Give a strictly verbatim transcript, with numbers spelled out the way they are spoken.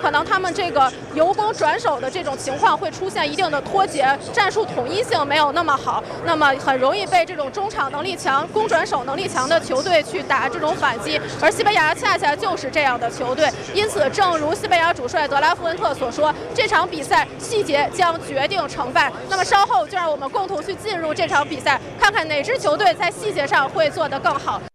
可能他们这个由攻转守的这种情况会出现一定的脱节，战术统一性没有那么好，那么很容易被这种中场能力强、攻转守能力强的球队去打这种反击，而西班牙恰恰就是这样的球队。因此，正如西班牙主帅德拉夫恩特所说，这场比赛细节将决定成败。那么稍后就让我们共同去进入这场比赛，看看哪支球队在细节上会做得更好。